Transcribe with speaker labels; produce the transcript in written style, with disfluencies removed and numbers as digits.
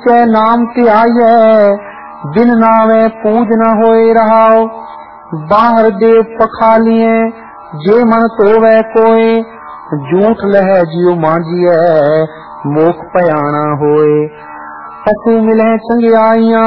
Speaker 1: ऊंचे नाम ध्याये, बिन नावे पूज न होए रहाओ। बाहर देव पखालिए, जे मन तोवे कोय, झूठ लह जियो मांजिए, मोख पयाना होए। पशु मिले चंगियाइयां,